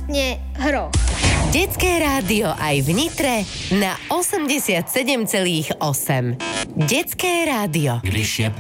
vlastne hroch. Detské rádio aj v Nitre na 87,8. Detské rádio. Když je